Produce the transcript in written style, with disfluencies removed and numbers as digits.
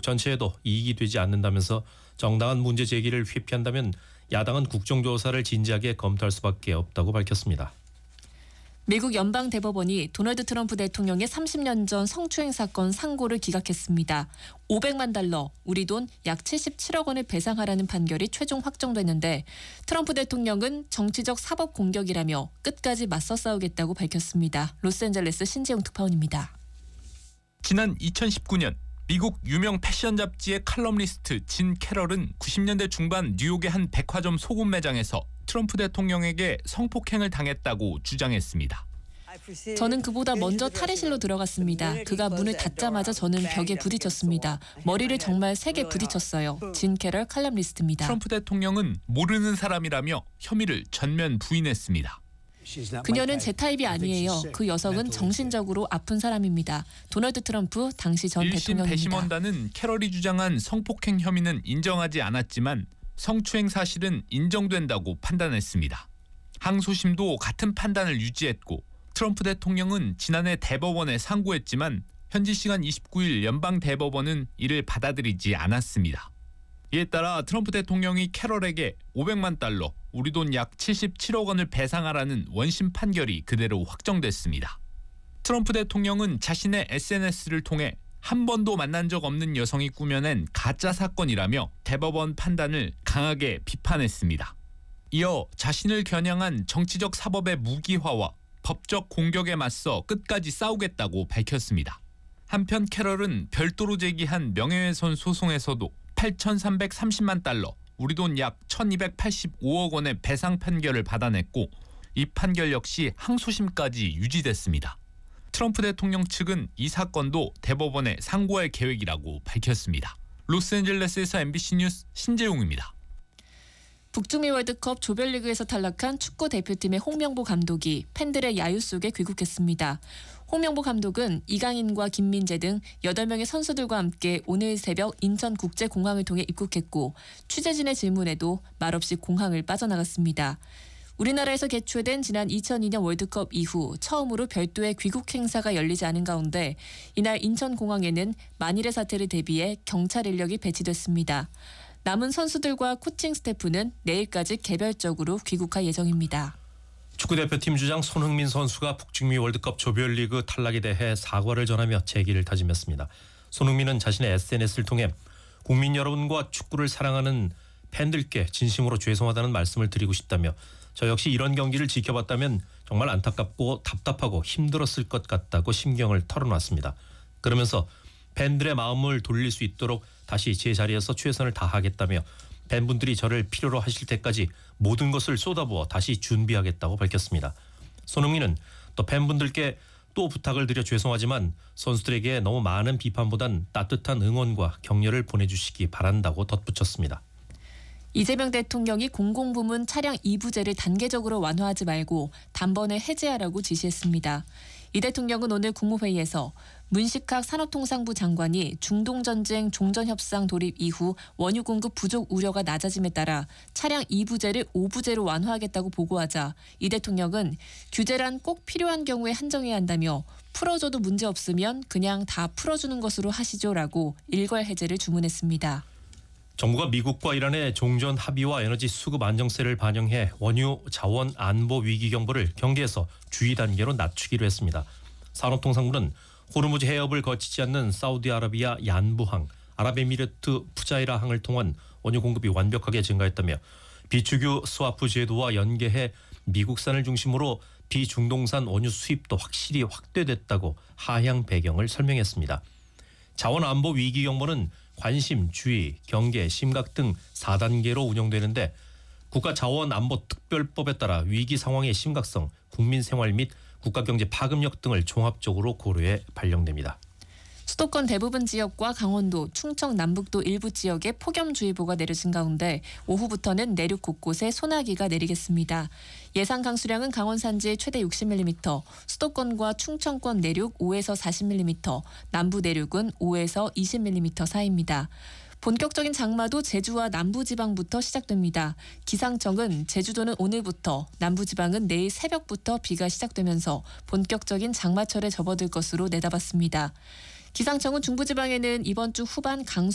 전체에도 이익이 되지 않는다면서 정당한 문제 제기를 회피한다면 야당은 국정조사를 진지하게 검토할 수밖에 없다고 밝혔습니다. 미국 연방대법원이 도널드 트럼프 대통령의 30년 전 성추행 사건 상고를 기각했습니다. 500만 달러, 우리 돈 약 77억 원을 배상하라는 판결이 최종 확정됐는데 트럼프 대통령은 정치적 사법 공격이라며 끝까지 맞서 싸우겠다고 밝혔습니다. 로스앤젤레스 신재용 특파원입니다. 지난 2019년 미국 유명 패션 잡지의 칼럼니스트 진 캐럴은 90년대 중반 뉴욕의 한 백화점 소금 매장에서 트럼프 대통령에게 성폭행을 당했다고 주장했습니다. 저는 그보다 먼저 탈의실로 들어갔습니다. 그가 문을 닫자마자 저는 벽에 부딪혔습니다. 머리를 정말 세게 부딪혔어요. 진 캐럴 칼럼니스트입니다. 트럼프 대통령은 모르는 사람이라며 혐의를 전면 부인했습니다. 그녀는 제 타입이 아니에요. 그 여성은 정신적으로 아픈 사람입니다. 도널드 트럼프 당시 전 1심 대통령입니다. 배심원단은 캐럴이 주장한 성폭행 혐의는 인정하지 않았지만 성추행 사실은 인정된다고 판단했습니다. 항소심도 같은 판단을 유지했고 트럼프 대통령은 지난해 대법원에 상고했지만 현지 시간 29일 연방대법원은 이를 받아들이지 않았습니다. 이에 따라 트럼프 대통령이 캐럴에게 500만 달러, 우리 돈 약 77억 원을 배상하라는 원심 판결이 그대로 확정됐습니다. 트럼프 대통령은 자신의 SNS를 통해 한 번도 만난 적 없는 여성이 꾸며낸 가짜 사건이라며 대법원 판단을 강하게 비판했습니다. 이어 자신을 겨냥한 정치적 사법의 무기화와 법적 공격에 맞서 끝까지 싸우겠다고 밝혔습니다. 한편 캐럴은 별도로 제기한 명예훼손 소송에서도 8,330만 달러, 우리 돈 약 1,285억 원의 배상 판결을 받아냈고 이 판결 역시 항소심까지 유지됐습니다. 트럼프 대통령 측은 이 사건도 대법원에 상고할 계획이라고 밝혔습니다. 로스앤젤레스에서 MBC 뉴스 신재용입니다. 북중미 월드컵 조별리그에서 탈락한 축구 대표팀의 홍명보 감독이 팬들의 야유 속에 귀국했습니다. 홍명보 감독은 이강인과 김민재 등 8명의 선수들과 함께 오늘 새벽 인천국제공항을 통해 입국했고 취재진의 질문에도 말없이 공항을 빠져나갔습니다. 우리나라에서 개최된 지난 2002년 월드컵 이후 처음으로 별도의 귀국 행사가 열리지 않은 가운데 이날 인천공항에는 만일의 사태를 대비해 경찰 인력이 배치됐습니다. 남은 선수들과 코칭 스태프는 내일까지 개별적으로 귀국할 예정입니다. 축구대표팀 주장 손흥민 선수가 북중미 월드컵 조별리그 탈락에 대해 사과를 전하며 재기를 다짐했습니다. 손흥민은 자신의 SNS를 통해 국민 여러분과 축구를 사랑하는 팬들께 진심으로 죄송하다는 말씀을 드리고 싶다며 저 역시 이런 경기를 지켜봤다면 정말 안타깝고 답답하고 힘들었을 것 같다고 심경을 털어놨습니다. 그러면서 팬들의 마음을 돌릴 수 있도록 다시 제 자리에서 최선을 다하겠다며 팬분들이 저를 필요로 하실 때까지 모든 것을 쏟아부어 다시 준비하겠다고 밝혔습니다. 손흥민은 또 팬분들께 또 부탁을 드려 죄송하지만 선수들에게 너무 많은 비판보단 따뜻한 응원과 격려를 보내주시기 바란다고 덧붙였습니다. 이재명 대통령이 공공부문 차량 이부제를 단계적으로 완화하지 말고 단번에 해제하라고 지시했습니다. 이 대통령은 오늘 국무회의에서 문식학 산업통상부 장관이 중동전쟁 종전협상 도입 이후 원유 공급 부족 우려가 낮아짐에 따라 차량 2부제를 5부제로 완화하겠다고 보고하자 이 대통령은 규제란 꼭 필요한 경우에 한정해야 한다며 풀어줘도 문제 없으면 그냥 다 풀어주는 것으로 하시죠라고 일괄 해제를 주문했습니다. 정부가 미국과 이란의 종전 합의와 에너지 수급 안정세를 반영해 원유 자원 안보 위기 경보를 경계에서 주의 단계로 낮추기로 했습니다. 산업통상부는 호르무즈 해협을 거치지 않는 사우디아라비아 얀부항, 아랍에미리트 푸자이라항을 통한 원유 공급이 완벽하게 증가했다며 비축유 스와프 제도와 연계해 미국산을 중심으로 비중동산 원유 수입도 확실히 확대됐다고 하향 배경을 설명했습니다. 자원 안보 위기 경보는 관심, 주의, 경계, 심각 등 4단계로 운영되는데 국가자원안보특별법에 따라 위기 상황의 심각성, 국민 생활 및 국가경제 파급력 등을 종합적으로 고려해 발령됩니다. 수도권 대부분 지역과 강원도, 충청 남북도 일부 지역에 폭염주의보가 내려진 가운데 오후부터는 내륙 곳곳에 소나기가 내리겠습니다. 예상 강수량은 강원 산지 최대 60mm, 수도권과 충청권 내륙 5에서 40mm, 남부 내륙은 5에서 20mm 사이입니다. 본격적인 장마도 제주와 남부지방부터 시작됩니다. 기상청은 제주도는 오늘부터, 남부지방은 내일 새벽부터 비가 시작되면서 본격적인 장마철에 접어들 것으로 내다봤습니다. 기상청은 중부지방에는 이번 주 후반 강수